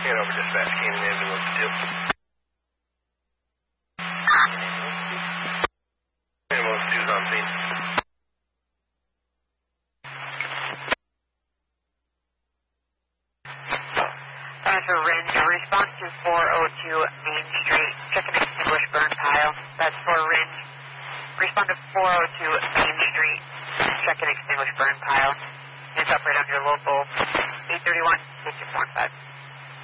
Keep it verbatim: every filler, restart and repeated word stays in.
Get over dispatch, Canyon ambulance two. Ambulance two's on scene. Uh, for Ringe, response to four oh two Main Street, check and extinguish burn pile. That's for Ringe. Respond to four oh two Main Street, check and extinguish burn pile. It's up right under local eight thirty-one, six six one five.